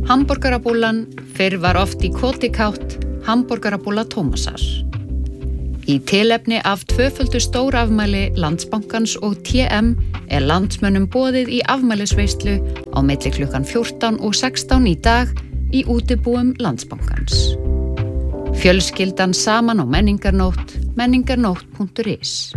Hamborgarabúllan fyrr var oft í kótikátt hamborgarabúlla Tómasar. Í tilefni af tvöföldu stórafmæli Landsbankans og TM landsmönnum boðið í afmælisveislu á milli klukkan 14 og 16 í dag í útibúum Landsbankans. Fjölskyldan saman á menningarnótt, menningarnótt.is.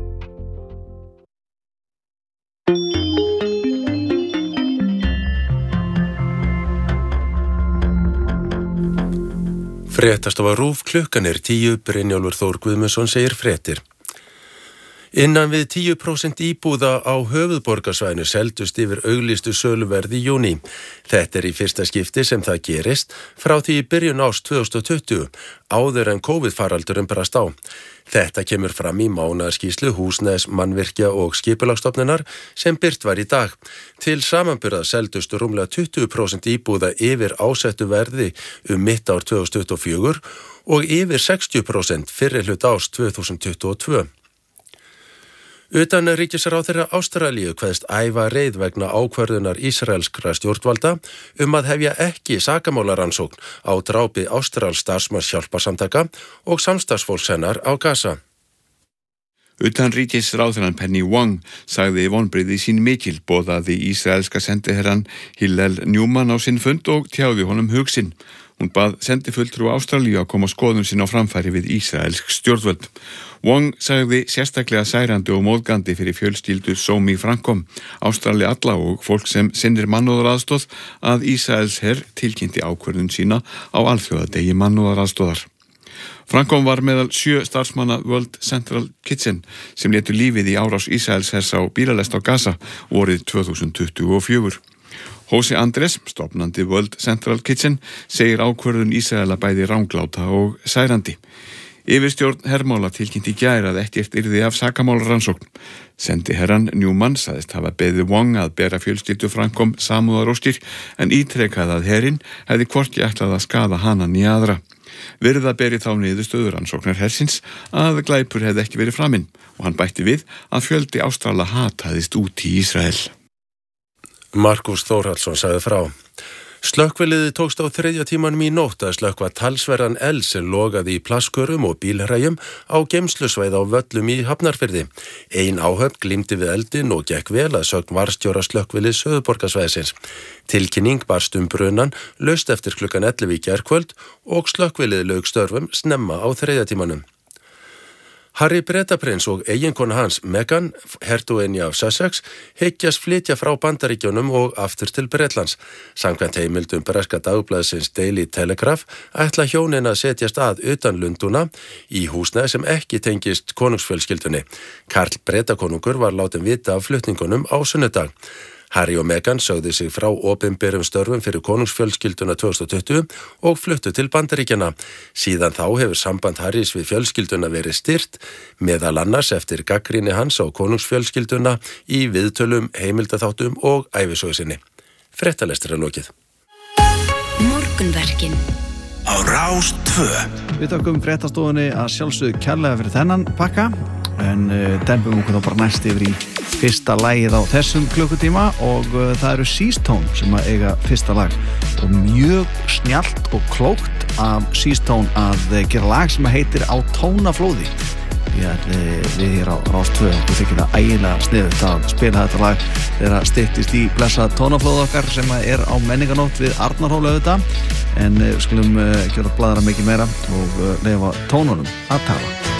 Fréttastofa RÚV, klukkan 10, Brynjólfur Þór Guðmundsson segir fréttir. Innan við 10% íbúða á höfuðborgarsvæðinu seldust yfir auglýstu söluverð í júní. Þetta í fyrsta skipti sem það gerist frá því í byrjun árs 2020, áður en COVID-faraldurinn brast á. Þetta kemur fram í mánaðarskýrslu Húsnæðis-, Mannvirkja- og Skipulagsstofnunar sem birt var í dag. Til samanburða seldust rúmlega 20% íbúða yfir ásettu verði mitt ár 2024 og yfir 60% fyrri hluta árs 2022. Utanríkisráðherra Ástralíu kveðst æfa reið vegna ákvörðunar ísraelskra stjórnvalda að hefja ekki sakamálarannsókn á drápi ástralsks starfsmanns hjálparsamtaka og samstarfsfólks hennar á Gaza. Utanríkisráðherrann Penny Wong sagði vonbrigði sín mikil, boðaði ísraelska sendiherrann Hillel Newman á sinn fund og tjáði honum hug sinn. Hún bað sendifulltrúa Ástralíu að koma skoðun sín á framfæri við ísraelsk stjórnvöld. Wong sagði sérstaklega særandi og móðgandi fyrir fjölskyldu Somi Frankom, Ástrali alla og fólk sem sinnir mannúðaraðstoð að Ísraels her tilkynnti ákvörðun sína á alþjóðadegi mannúðaraðstoðar. Frankom var meðal 7 starfsmanna World Central Kitchen sem létu lífið í árás Ísraels hers á bílalest á Gaza vorið 2024. Jose Andres, stofnandi World Central Kitchen, segir ákvörðun Ísraela bæði rangláta og særandi. Yfirstjórn hermála tilkynnti í gær að ekkert yrði af sakamálarannsókn. Sendiherrann Newman sagðist hafa beðið Wong að bera fjölskyldu Frankom samúðaróskir en ítrekað að herinn hefði hvorki ætlað að skaða hana né aðra. Virða beri þá niðurstöður rannsóknar hersins að glæpur hefði ekki verið framinn og hann bætti við að fjöldi Ástrala hataðist út í Ísrael. Markus Þórhallsson sagði frá. Slökkviliðið tókst á 3. tímanum í nótt að slökkva talsverðan eld sem logaði í plastkörum og bílhræjum á geymslusvæði á Völlum í Hafnarfirði. Ein áhöfn glímdi við eldinn og gekk vel að sögn varðstjóra slökkviliðs höfuðborgarsvæðisins. Tilkynning barst brunan laust eftir klukkan 11 í gærkvöld og slökkviliðið lauk störfum snemma á 3. tímanum. Harry Bretaprins og eiginkona hans Meghan, hertugini af Sussex, hyggjast flytja frá Bandaríkjunum og aftur til Bretlands. Samkvæmt heimildum breska dagblaðsins Daily Telegraph ætla hjónin að setjast að utan Lundúna í húsnæði sem ekki tengist konungsfjölskyldunni. Karl Bretakonungur var látin vita af flutningunum á sunnudag. Harry og Meghan sögðu sig frá opinberum störfum fyrir konungsfjölskylduna 2020 og fluttu til Bandaríkjanna. Síðan þá hefur samband Harrys við fjölskylduna verið styrt, meðal annars eftir gagnrýni hans á konungsfjölskylduna í viðtölum, heimildaþáttum og ævisögu sinni. Fréttalestur lokið. Morgunverkin á Rás 2. Við þökkum fréttastofunni að sjálfsögðu kærlega fyrir þennan pakka en dembum okkur þá bara næst yfir í fyrsta lagið á þessum klukkutíma og það eru Seastone sem að eiga fyrsta lag og mjög snjallt og klókt af Seastone að gera lag sem heitir Á tónaflóði. Við hér á Rás 2 og þykir það ægilega sniðugt að spila þetta lag þegar að styttist í blessað tónaflóð okkar sem er á menningarnótt við Arnarhóla auðvitað en skulum gera bladra mikið meira og leyfa tónunum að tala.